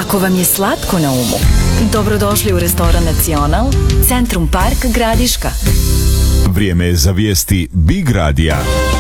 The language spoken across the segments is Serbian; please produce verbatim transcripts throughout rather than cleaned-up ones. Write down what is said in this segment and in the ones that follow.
Ako vam je slatko na umu, dobrodošli u restoran Nacional, Centrum Park Gradiška. Vrijeme je za vijesti Big Radija.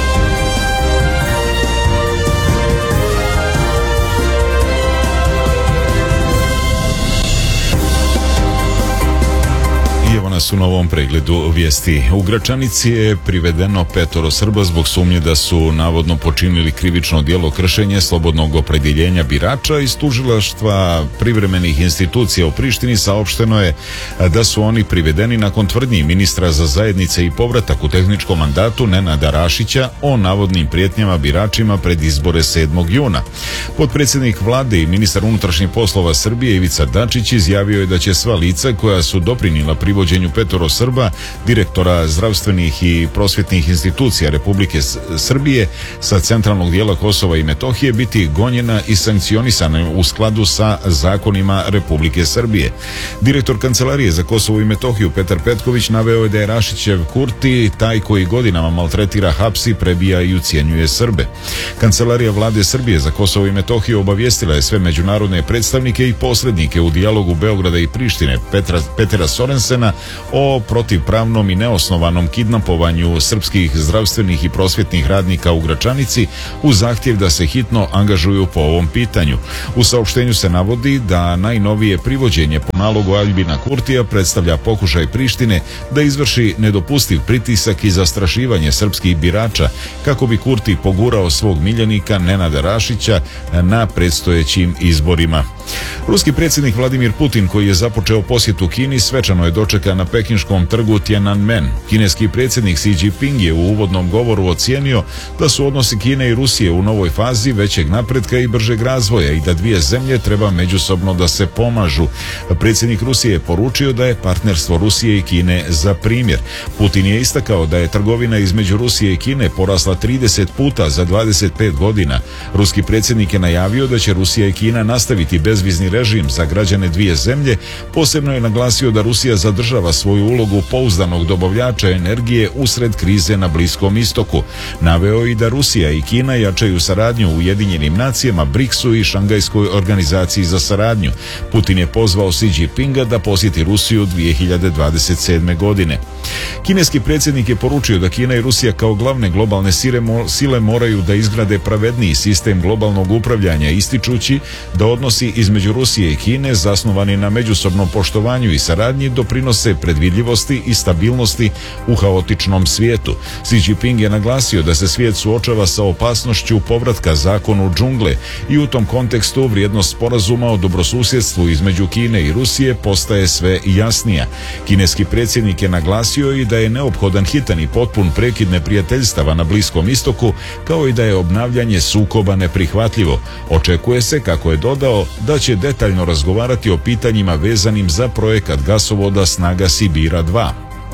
I evo nas u novom pregledu vijesti. U Gračanici je privedeno petoro Srba zbog sumnje da su navodno počinili krivično djelo kršenje slobodnog opredjeljenja birača. Iz tužilaštva privremenih institucija u Prištini saopšteno je da su oni privedeni nakon tvrdnji ministra za zajednice i povratak u tehničkom mandatu Nenada Rašića o navodnim prijetnjama biračima pred izbore sedmog juna. Potpredsjednik vlade i ministar unutrašnjih poslova Srbije Ivica Dačić izjavio je da će sva lica koja su doprinijela privođenju petoro Srba, direktora zdravstvenih i prosvjetnih institucija Republike Srbije sa centralnog dijela Kosova i Metohije biti gonjena i sankcionisana u skladu sa zakonima Republike Srbije. Direktor Kancelarije za Kosovo i Metohiju Petar Petković naveo je da je Rašićev Kurti taj koji godinama maltretira, hapsi, prebija i ucjenjuje Srbe. Kancelarija vlade Srbije za Kosovo i Metohiju obavijestila je sve međunarodne predstavnike i posrednike u dijalogu Beograda i Prištine Petra, Petera Sorensena o protivpravnom i neosnovanom kidnapovanju srpskih zdravstvenih i prosvjetnih radnika u Gračanici u zahtjev da se hitno angažuju po ovom pitanju. U saopštenju se navodi da najnovije privođenje po nalogu Aljbina Kurtija predstavlja pokušaj Prištine da izvrši nedopustiv pritisak i zastrašivanje srpskih birača kako bi Kurti pogurao svog miljenika Nenada Rašića na predstojećim izborima. Ruski predsjednik Vladimir Putin, koji je započeo posjetu Kini, svečano je dočekan na pekinškom trgu Tiananmen. Kineski predsjednik Xi Jinping je u uvodnom govoru ocijenio da su odnosi Kine i Rusije u novoj fazi većeg napretka i bržeg razvoja i da dvije zemlje treba međusobno da se pomažu. Predsjednik Rusije je poručio da je partnerstvo Rusije i Kine za primjer. Putin je istakao da je trgovina između Rusije i Kine porasla trideset puta za dvadeset pet godina. Ruski predsjednik je najavio da će Rusija i Kina nastaviti bezvizni režim za građane dvije zemlje. Posebno je naglasio da Rusija zadržava svoju ulogu pouzdanog dobavljača energije usred krize na Bliskom istoku. Naveo i da Rusija i Kina jačaju saradnju u Ujedinjenim nacijama, briksu i Šangajskoj organizaciji za saradnju. Putin je pozvao Xi Jinpinga da posjeti Rusiju dvije hiljade dvadeset sedme. godine. Kineski predsjednik je poručio da Kina i Rusija kao glavne globalne sile moraju da izgrade pravedniji sistem globalnog upravljanja, ističući da odnosi između Rusije i Kine zasnovani na međusobnom poštovanju i saradnji doprinose predvidljivosti i stabilnosti u haotičnom svijetu. Xi Jinping je naglasio da se svijet suočava sa opasnošću povratka zakonu džungle i u tom kontekstu vrijednost sporazuma o dobrosusjedstvu između Kine i Rusije postaje sve jasnija. Kineski predsjednik je naglasio i da je neophodan hitan i potpun prekid neprijateljstava na Bliskom istoku, kao i da je obnavljanje sukoba neprihvatljivo. Očekuje se, kako je dodao, da će detaljno razgovarati o pitanjima vezanim za projekat gasovoda Snaga Sibira dva.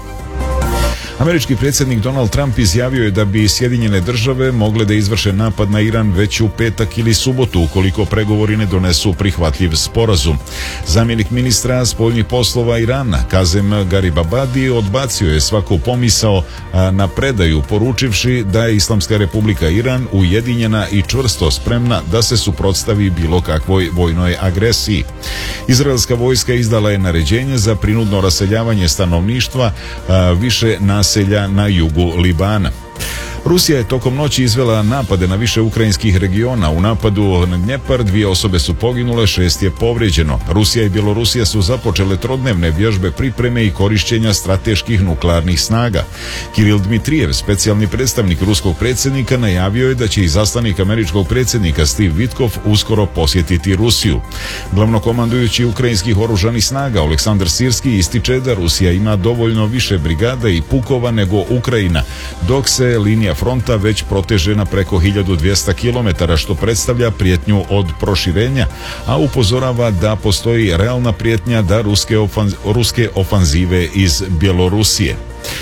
Američki predsjednik Donald Trump izjavio je da bi Sjedinjene države mogle da izvrše napad na Iran već u petak ili subotu ukoliko pregovori ne donesu prihvatljiv sporazum. Zamjenik ministra spoljnih poslova Irana Kazem Garibabadi odbacio je svaku pomisao na predaju, poručivši da je Islamska Republika Iran ujedinjena i čvrsto spremna da se suprotstavi bilo kakvoj vojnoj agresiji. Izraelska vojska izdala je naređenje za prinudno raseljavanje stanovništva više naselja na jugu Libana. Rusija je tokom noći izvela napade na više ukrajinskih regiona. U napadu na Dnjepar dvije osobe su poginule, šest je povrijeđeno. Rusija i Bjelorusija su započele trodnevne vježbe pripreme i korišćenja strateških nuklearnih snaga. Kiril Dmitrijev, specijalni predstavnik ruskog predsjednika, najavio je da će izaslanik američkog predsjednika Steve Witkoff uskoro posjetiti Rusiju. Glavnokomandujući ukrajinskih oružanih snaga Oleksandar Sirski ističe da Rusija ima dovoljno više brigada i pukova nego Ukrajina, dok se linija fronta već proteže na preko hiljadu dvjesto kilometara, što predstavlja prijetnju od proširenja, a upozorava da postoji realna prijetnja da ruske, ofanz, ruske ofanzive iz Bjelorusije.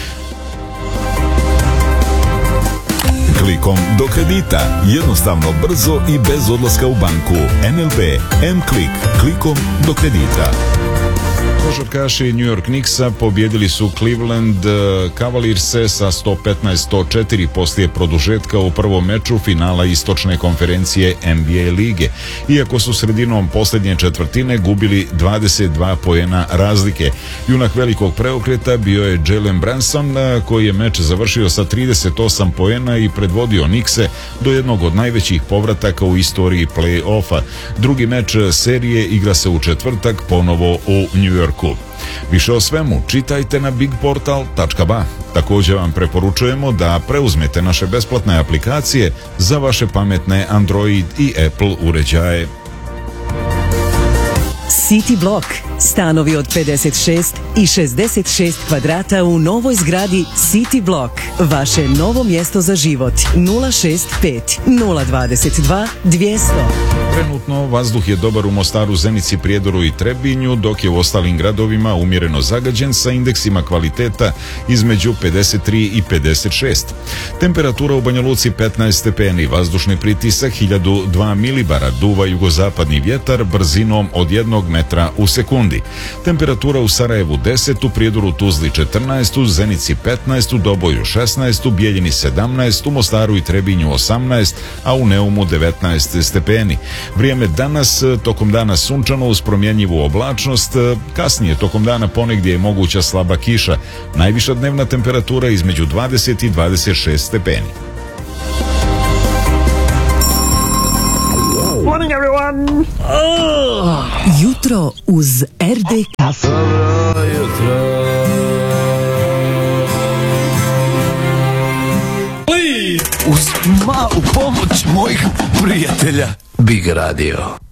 Klikom do kredita. Jednostavno, brzo i bez odlaska u banku. N L B M-Klik. Klikom do kredita. Košarkaši New York Knicksa pobjedili su Cleveland Cavalierse sa sto petnaest sto četiri poslije produžetka u prvom meču finala istočne konferencije N B A lige, iako su sredinom posljednje četvrtine gubili dvadeset dva poena razlike. Junak velikog preokreta bio je Jalen Brunson, koji je meč završio sa trideset osam poena i predvodio Knickse do jednog od najvećih povrataka u istoriji play-offa. Drugi meč serije igra se u četvrtak ponovo u New Yorku. Više o svemu čitajte na big portal tačka ba. Također vam preporučujemo da preuzmete naše besplatne aplikacije za vaše pametne Android i Apple uređaje. City Block. Stanovi od pedeset šest i šezdeset šest kvadrata u novoj zgradi City Block. Vaše novo mjesto za život. nula šest pet nula dvadeset dva dvjesto. Trenutno vazduh je dobar u Mostaru, Zenici, Prijedoru i Trebinju, dok je u ostalim gradovima umjereno zagađen sa indeksima kvaliteta između pedeset tri i pedeset šest. Temperatura u Banja Luci petnaest stepeni, vazdušni pritisak hiljadu dva milibara, duva jugozapadni vjetar brzinom od jednog metra u sekundi. Temperatura u Sarajevu deset, u Prijedoru, Tuzli četrnaest, u Zenici petnaest, u Doboju šesnaest, u Bijeljini sedamnaest, u Mostaru i Trebinju osamnaest, a u Neumu devetnaest stepeni. Vrijeme danas, tokom dana sunčano uz promjenjivu oblačnost, kasnije tokom dana ponegdje je moguća slaba kiša. Najviša dnevna temperatura između dvadeset i dvadeset šest stepeni. Morning everyone! Oh, jutro uz R D Kafu. Dobro jutro. Uz malu pomoć mojih prijatelja Big Radio.